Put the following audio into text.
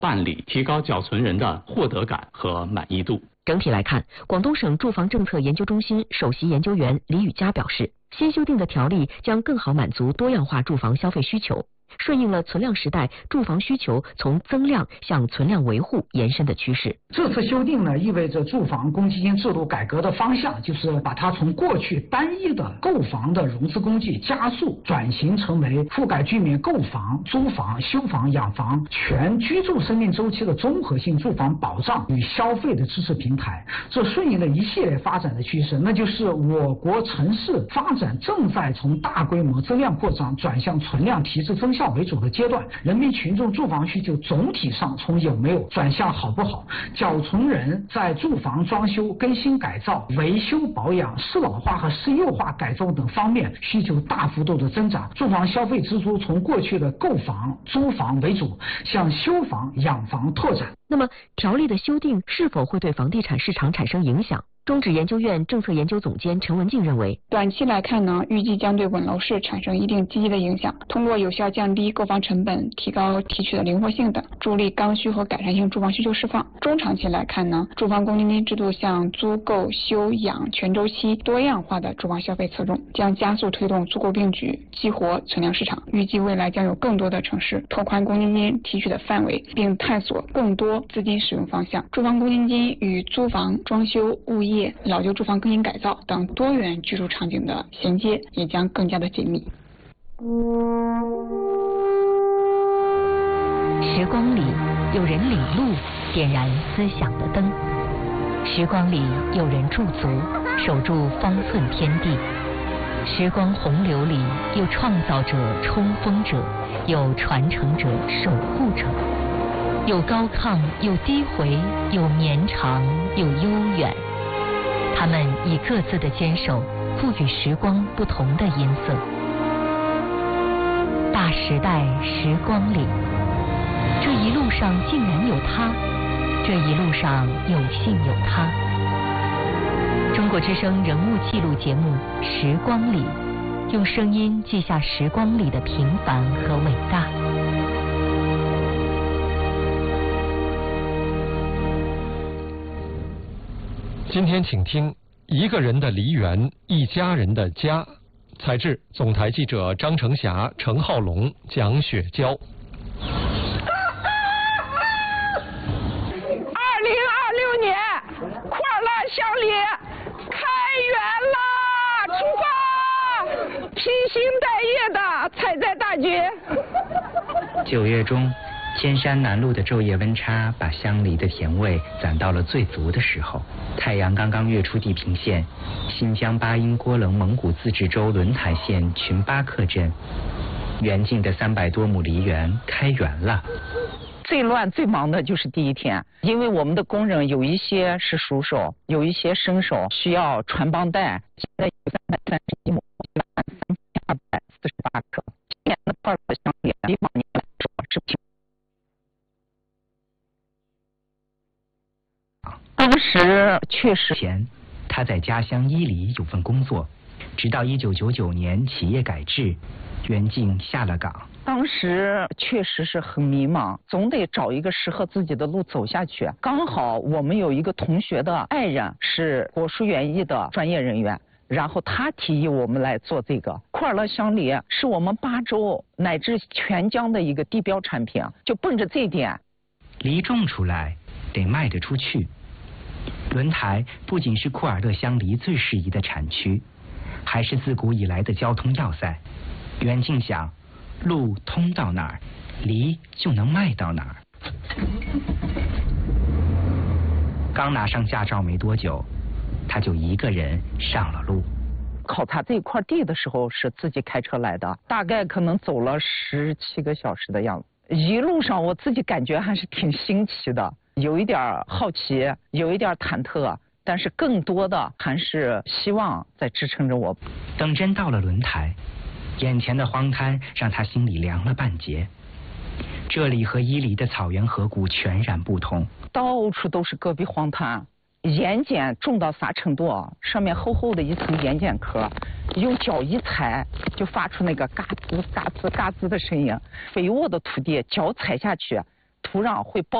办理，提高缴存人的获得感和满意度。 整体来看，广东省住房政策研究中心首席研究员李宇佳表示，新修订的条例将更好满足多样化住房消费需求，顺应了存量时代住房需求从增量向存量维护延伸的趋势。 这次修订呢，意味着住房公积金制度改革的方向就是把它从过去单一的购房的融资工具加速转型成为覆盖居民购房、租房、修房、养房全居住生命周期的综合性住房保障与消费的支持平台。这顺应了一系列发展的趋势，那就是我国城市发展正在从大规模增量扩张转向存量提质增效为主的阶段，人民群众住房需求总体上从有没有转向好不好，缴存人在住房装修、更新改造、维修保养、适老化和适幼化改造等方面需求大幅度的增长，住房消费支出从过去的购房、租房为主，向修房、养房拓展。 那么，条例的修订是否会对房地产市场产生影响？中指研究院政策研究总监陈文静认为， 短期来看呢，预计将对稳楼市产生一定积极的影响，通过有效降低购房成本、提高提取的灵活性等，助力刚需和改善性住房需求释放。中长期来看呢，住房公积金制度向租购修养全周期多样化的住房消费侧重，将加速推动租购并举，激活存量市场。预计未来将有更多的城市拓宽公积金提取的范围，并探索更多资金使用方向。住房公积金与租房、装修、物业、老旧住房更新改造等多元居住场景的衔接也将更加的紧密。 时光里有人领路，点燃思想的灯；时光里有人驻足，守住方寸天地；时光洪流里有创造者、冲锋者，有传承者、守护者，有高亢，有低回，有绵长，有悠远。他们以各自的坚守，赋予时光不同的音色。大时代时光里，这一路上竟然有他，这一路上有幸有他。中国之声人物记录节目《时光里》，用声音记下时光里的平凡和伟大。 今天请听一个人的梨园，一家人的家。采制总台记者张成霞、程浩龙、蒋雪娇。2026 年，快乐乡里开园啦！出发，披星戴月的采摘大军。 9月中，千山南路的昼夜温差把乡里的甜味攒到了最足的时候。太阳刚刚跃出地平线，新疆巴音郭楞蒙古自治州轮台县群巴克镇，园境的300多亩梨园开园了。 最乱最忙的就是第一天，因为我们的工人有一些是熟手，有一些生手，需要传帮带。现在有331亩，3248克。今年的快乐乡里比往年来说是平。当时确实前，他在家乡伊犁有份工作，直到1999年企业改制，袁静下了岗。 当时确实是很迷茫，总得找一个适合自己的路走下去。刚好我们有一个同学的爱人是果蔬园艺的专业人员，然后他提议我们来做这个快乐乡梨，是我们巴州乃至全疆的一个地标产品，就奔着这一点。 梨种出来得卖得出去。轮台不仅是库尔勒乡梨最适宜的产区，还是自古以来的交通要塞。袁静想，路通到哪儿，梨就能卖到哪儿。刚拿上驾照没多久，他就一个人上了路。 考察这一块地的时候是自己开车来的，大概可能走了17个小时的样子。一路上我自己感觉还是挺新奇的，有一点好奇，有一点忐忑，但是更多的还是希望在支撑着我。 等真到了轮台，眼前的荒滩让他心里凉了半截。这里和伊犁的草原河谷全然不同， 到处都是戈壁荒滩，盐碱重到啥程度啊？上面厚厚的一层盐碱壳，用脚一踩就发出那个嘎吱嘎吱嘎吱的声音。肥沃的土地，脚踩下去， 土壤会包